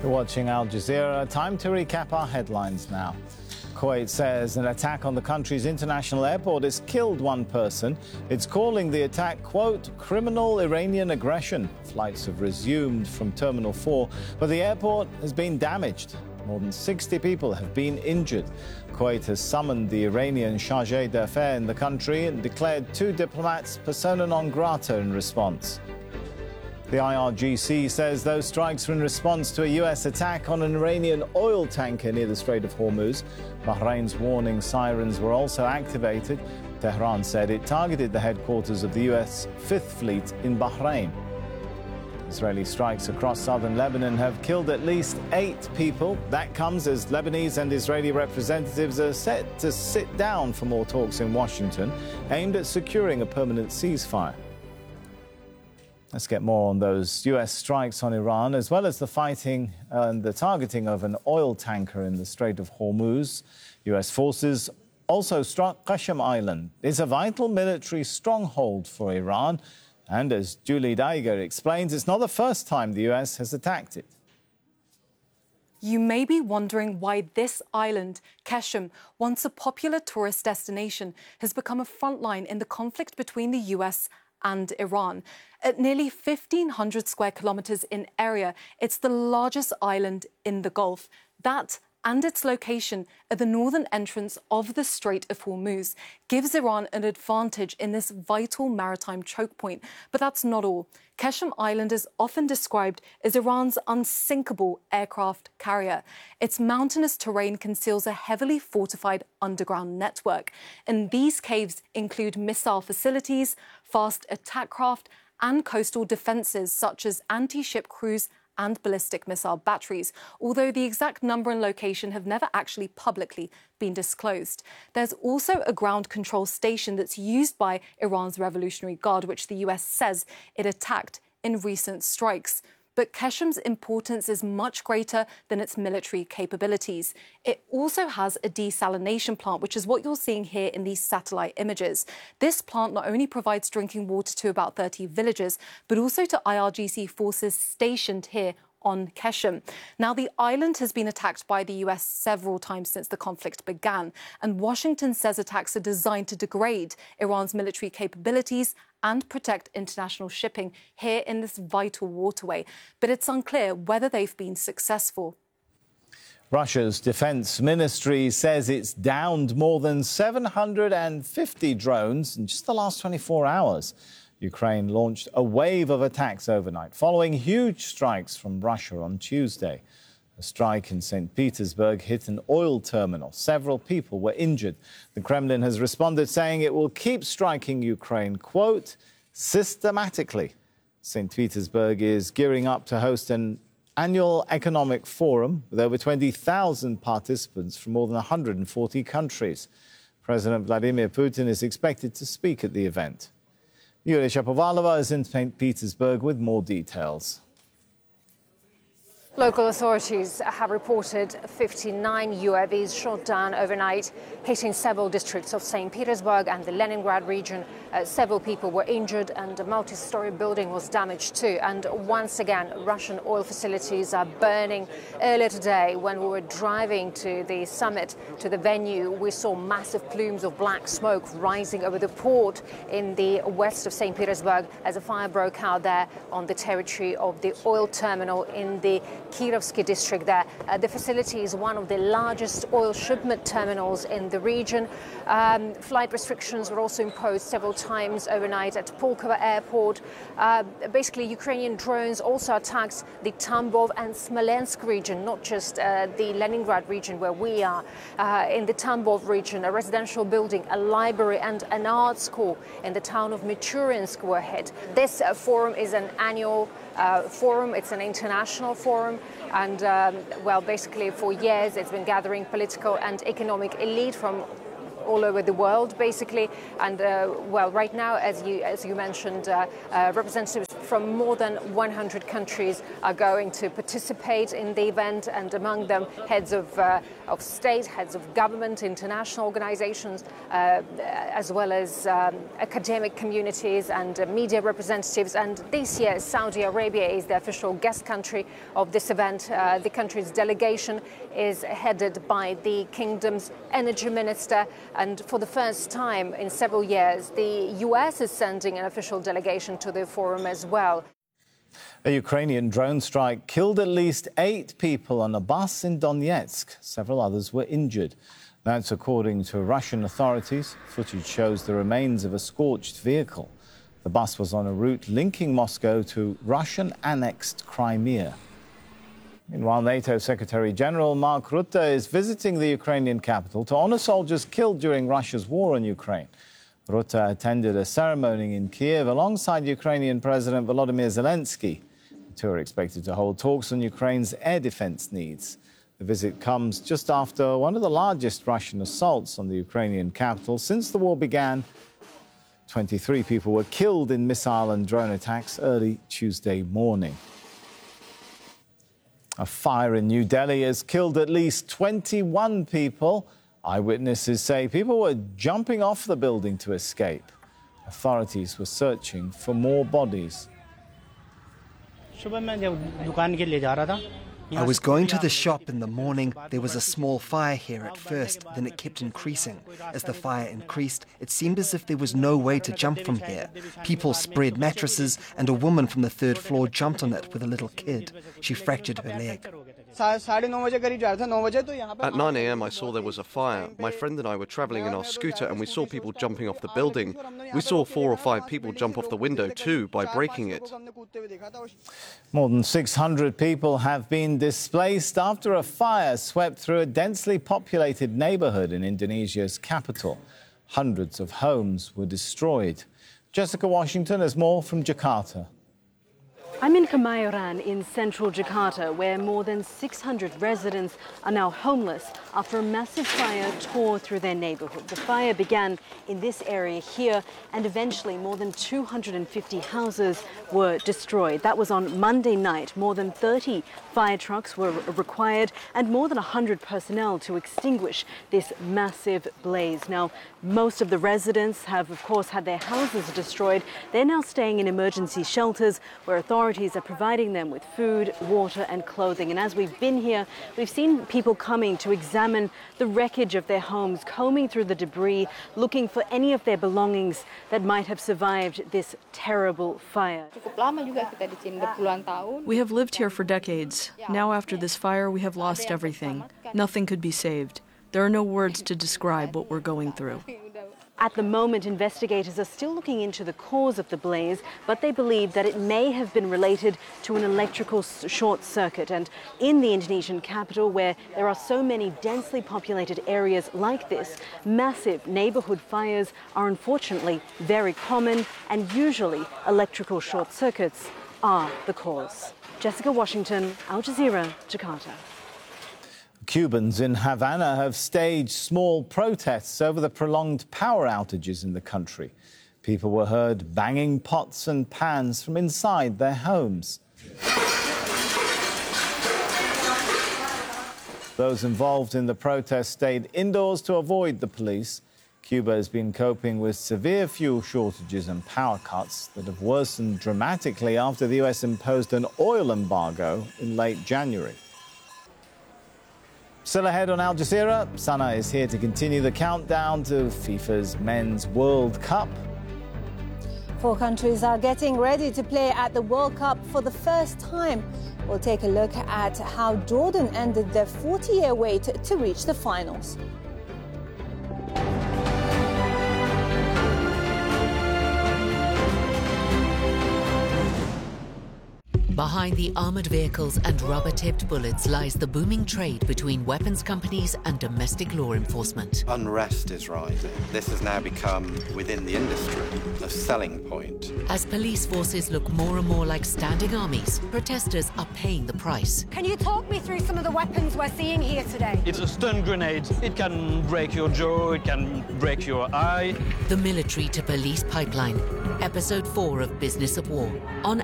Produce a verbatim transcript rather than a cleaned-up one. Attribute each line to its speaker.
Speaker 1: You're watching Al Jazeera. Time to recap our headlines now. Kuwait says an attack on the country's international airport has killed one person. It's calling the attack, quote, criminal Iranian aggression. Flights have resumed from Terminal four, but the airport has been damaged. More than sixty people have been injured. Kuwait has summoned the Iranian charge d'affaires in the country and declared two diplomats persona non grata in response. The I R G C says those strikes were in response to a U S attack on an Iranian oil tanker near the Strait of Hormuz. Bahrain's warning sirens were also activated. Tehran said it targeted the headquarters of the U S Fifth Fleet in Bahrain. Israeli strikes across southern Lebanon have killed at least eight people. That comes as Lebanese and Israeli representatives are set to sit down for more talks in Washington, aimed at securing a permanent ceasefire. Let's get more on those U S strikes on Iran, as well as the fighting and the targeting of an oil tanker in the Strait of Hormuz. U S forces also struck Qashm Island. It's a vital military stronghold for Iran. And as Julie Daiger explains, it's not the first time the U S has attacked it.
Speaker 2: You may be wondering why this island, Qashm, once a popular tourist destination, has become a front line in the conflict between the U S and Iran. At nearly fifteen hundred square kilometres in area, it's the largest island in the Gulf. That and its location at the northern entrance of the Strait of Hormuz gives Iran an advantage in this vital maritime choke point. But that's not all. Qashm Island is often described as Iran's unsinkable aircraft carrier. Its mountainous terrain conceals a heavily fortified underground network. And these caves include missile facilities, fast attack craft, and coastal defences such as anti-ship cruise and ballistic missile batteries, although the exact number and location have never actually publicly been disclosed. There's also a ground control station that's used by Iran's Revolutionary Guard, which the U S says it attacked in recent strikes. But Qashm's importance is much greater than its military capabilities. It also has a desalination plant, which is what you're seeing here in these satellite images. This plant not only provides drinking water to about thirty villages, but also to I R G C forces stationed here on Qashm. Now, the island has been attacked by the U S several times since the conflict began, and Washington says attacks are designed to degrade Iran's military capabilities and protect international shipping here in this vital waterway. But it's unclear whether they've been successful.
Speaker 1: Russia's defense ministry says it's downed more than seven hundred fifty drones in just the last twenty-four hours. Ukraine launched a wave of attacks overnight, following huge strikes from Russia on Tuesday. A strike in Saint Petersburg hit an oil terminal. Several people were injured. The Kremlin has responded, saying it will keep striking Ukraine, quote, systematically. Saint Petersburg is gearing up to host an annual economic forum with over twenty thousand participants from more than one hundred forty countries. President Vladimir Putin is expected to speak at the event. Yulia Shapovalova is in Saint Petersburg with more details.
Speaker 3: Local authorities have reported fifty-nine U A Vs shot down overnight, hitting several districts of Saint Petersburg and the Leningrad region. Uh, several people were injured and a multi-story building was damaged too. And once again, Russian oil facilities are burning. Earlier today, when we were driving to the summit, to the venue, we saw massive plumes of black smoke rising over the port in the west of Saint Petersburg as a fire broke out there on the territory of the oil terminal in the Kirovsky district there. Uh, the facility is one of the largest oil shipment terminals in the region. Um, flight restrictions were also imposed several times overnight at Pulkovo airport. Uh, basically, Ukrainian drones also attacked the Tambov and Smolensk region, not just uh, the Leningrad region where we are. Uh, in the Tambov region, a residential building, a library and an art school in the town of Michurinsk were hit. This uh, forum is an annual uh, forum. It's an international forum. And, um, well, basically for years it's been gathering political and economic elite from all over the world, basically. And, uh, well, right now, as you, as you mentioned, uh, uh, representatives from more than one hundred countries are going to participate in the event, and among them heads of, uh, of state, heads of government, international organizations, uh, as well as um, academic communities and uh, media representatives. And this year, Saudi Arabia is the official guest country of this event. Uh, the country's delegation is headed by the kingdom's energy minister, and for the first time in several years, the U S is sending an official delegation to the forum as well.
Speaker 1: A Ukrainian drone strike killed at least eight people on a bus in Donetsk. Several others were injured. That's according to Russian authorities. Footage shows the remains of a scorched vehicle. The bus was on a route linking Moscow to Russian-annexed Crimea. Meanwhile, NATO Secretary-General Mark Rutte is visiting the Ukrainian capital to honour soldiers killed during Russia's war on Ukraine. Rutte attended a ceremony in Kiev alongside Ukrainian President Volodymyr Zelensky. The two are expected to hold talks on Ukraine's air defence needs. The visit comes just after one of the largest Russian assaults on the Ukrainian capital since the war began. twenty-three people were killed in missile and drone attacks early Tuesday morning. A fire in New Delhi has killed at least twenty-one people. Eyewitnesses say people were jumping off the building to escape. Authorities were searching for more bodies.
Speaker 4: I was going to the shop in the morning. There was a small fire here at first, then it kept increasing. As the fire increased, it seemed as if there was no way to jump from here. People spread mattresses, and a woman from the third floor jumped on it with a little kid. She fractured her leg.
Speaker 5: At nine a m I saw there was a fire. My friend and I were travelling in our scooter and we saw people jumping off the building. We saw four or five people jump off the window too by breaking it.
Speaker 1: More than six hundred people have been displaced after a fire swept through a densely populated neighbourhood in Indonesia's capital. Hundreds of homes were destroyed. Jessica Washington has more from Jakarta.
Speaker 6: I'm in Kemayoran in central Jakarta, where more than six hundred residents are now homeless after a massive fire tore through their neighborhood. The fire began in this area here, and eventually more than two hundred fifty houses were destroyed. That was on Monday night. More than thirty fire trucks were required and more than one hundred personnel to extinguish this massive blaze. Now, most of the residents have, of course, had their houses destroyed. They're now staying in emergency shelters where authorities are providing them with food, water and clothing. And as we've been here, we've seen people coming to examine the wreckage of their homes, combing through the debris, looking for any of their belongings that might have survived this terrible fire.
Speaker 7: We have lived here for decades. Now after this fire, we have lost everything. Nothing could be saved. There are no words to describe what we're going through.
Speaker 6: At the moment, investigators are still looking into the cause of the blaze, but they believe that it may have been related to an electrical short circuit. And in the Indonesian capital, where there are so many densely populated areas like this, massive neighborhood fires are unfortunately very common, and usually electrical short circuits are the cause. Jessica Washington, Al Jazeera, Jakarta.
Speaker 1: Cubans in Havana have staged small protests over the prolonged power outages in the country. People were heard banging pots and pans from inside their homes. Those involved in the protest stayed indoors to avoid the police. Cuba has been coping with severe fuel shortages and power cuts that have worsened dramatically after the U S imposed an oil embargo in late January. Still ahead on Al Jazeera, Sana is here to continue the countdown to FIFA's Men's World Cup.
Speaker 8: Four countries are getting ready to play at the World Cup for the first time. We'll take a look at how Jordan ended their forty-year wait to reach the finals.
Speaker 9: Behind the armoured vehicles and rubber-tipped bullets lies the booming trade between weapons companies and domestic law enforcement.
Speaker 10: Unrest is rising. This has now become, within the industry, a selling point.
Speaker 9: As police forces look more and more like standing armies, protesters are paying the price.
Speaker 11: Can you talk me through some of the weapons we're seeing here today?
Speaker 12: It's a stun grenade. It can break your jaw, it can break your eye.
Speaker 9: The military to police pipeline. Episode four of Business of War. On